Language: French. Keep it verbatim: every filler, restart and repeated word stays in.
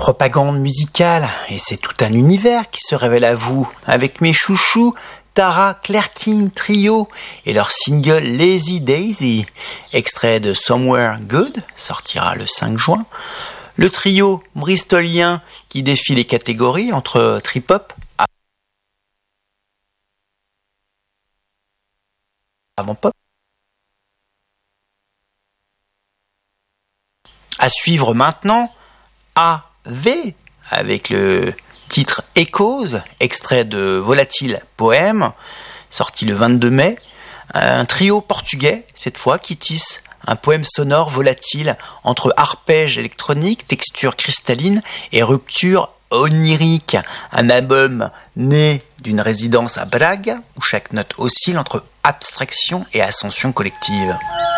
propagande musicale, et c'est tout un univers qui se révèle à vous, avec mes chouchous, Tara Clerking Trio, et leur single Lazy Daisy, extrait de Somewhere Good, sortira le cinq juin. Le trio bristolien qui défie les catégories entre trip-hop, avant-pop. À suivre maintenant, A V, avec le titre Echoes, extrait de Volatile Poème, sorti le vingt-deux mai. Un trio portugais, cette fois, qui tisse un poème sonore volatile entre arpège électronique, texture cristalline et rupture onirique. Un album né d'une résidence à Braga, où chaque note oscille entre abstraction et ascension collective.